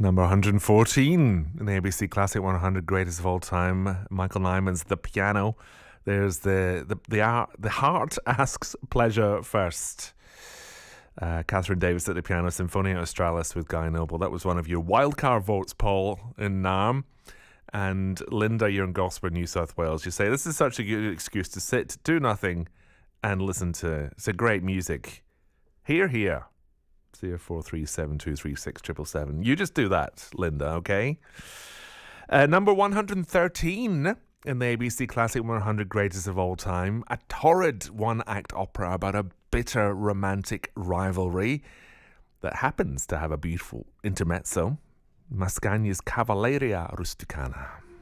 Number 114 in the ABC Classic 100 Greatest of All Time, Michael Nyman's The Piano. There's the Heart Asks Pleasure First. Catherine Davis at the piano, Symphonia Australis with Guy Noble. That was one of your wildcard votes, Paul, in Naarm. And Linda, you're in Gosford, New South Wales. You say, this is such a good excuse to sit, do nothing, and listen to some great music. Here. 0437236777. You just do that, Linda, okay? Number 113 in the ABC Classic 100 Greatest of All Time. A torrid one-act opera about a bitter romantic rivalry that happens to have a beautiful intermezzo. Mascagni's Cavalleria Rusticana.